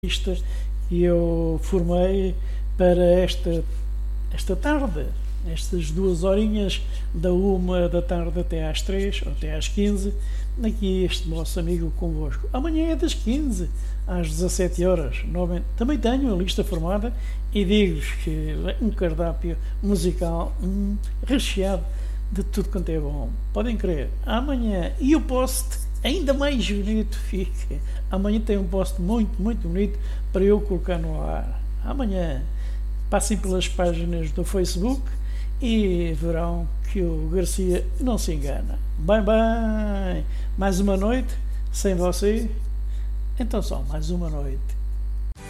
lista que eu formei para esta tarde, estas 2 horinhas, da 1 da tarde até às 3 ou até às 15, aqui este nosso amigo convosco. Amanhã é das 15 às 17 horas. Também tenho a lista formada e digo-vos que um cardápio musical recheado de tudo quanto é bom. Podem crer, amanhã, e o post ainda mais bonito fica. Amanhã tem um post muito, muito bonito para eu colocar no ar. Amanhã passem pelas páginas do Facebook e verão que o Garcia não se engana. Bem, bem, mais uma noite sem você, então só mais uma noite.